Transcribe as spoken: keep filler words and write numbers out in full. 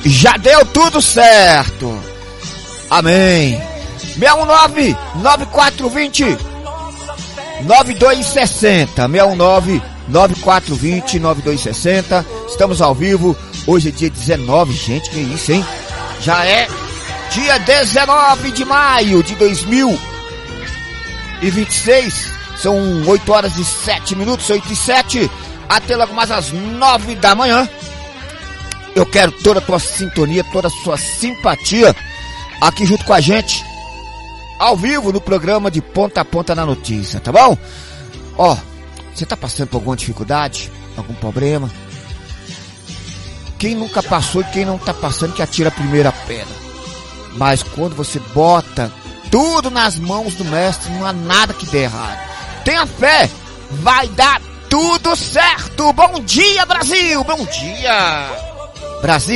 já deu tudo certo. Amém. seis um nove, nove quatro dois zero, nove dois seis zero. seis um nove, nove quatro dois zero, nove dois seis zero. Estamos ao vivo. Hoje é dia dezenove, gente, que isso, hein? Já é dia dezenove de maio de dois mil e vinte e seis. São oito horas e sete minutos, oito e sete. Até logo mais às nove da manhã. Eu quero toda a tua sintonia, toda a sua simpatia aqui junto com a gente, ao vivo no programa de Ponta a Ponta na Notícia, tá bom? Ó, você tá passando por alguma dificuldade, algum problema? Quem nunca passou e quem não tá passando que atira a primeira pedra. Mas quando você bota tudo nas mãos do mestre, não há nada que dê errado. Tenha fé, vai dar tudo certo. Bom dia, Brasil, bom dia, Brasil.